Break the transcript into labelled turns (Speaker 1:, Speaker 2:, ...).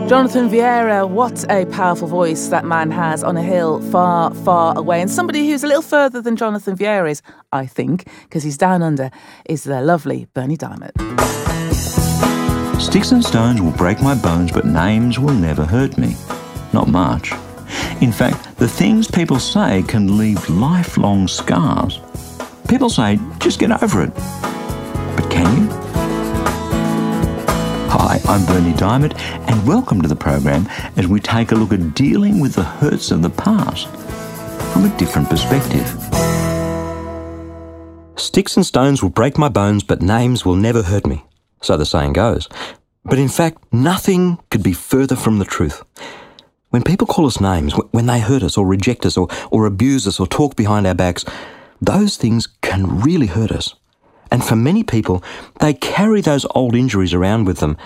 Speaker 1: Jonathan Vieira, what a powerful voice that man has on a hill far, far away. And somebody who's a little further than Jonathan Vieira is, I think, because he's down under, is the lovely Bernie Diamond.
Speaker 2: Sticks and stones will break my bones, but names will never hurt me. Not much. In fact, the things people say can leave lifelong scars. People say, just get over it. But can you? Hi, I'm Bernie Diamond, and welcome to the program as we take a look at dealing with the hurts of the past from a different perspective.
Speaker 3: Sticks and stones will break my bones, but names will never hurt me. So the saying goes. But in fact, nothing could be further from the truth. When people call us names, when they hurt us or reject us or abuse us or talk behind our backs, those things can really hurt us. And for many people, they carry those old injuries around with them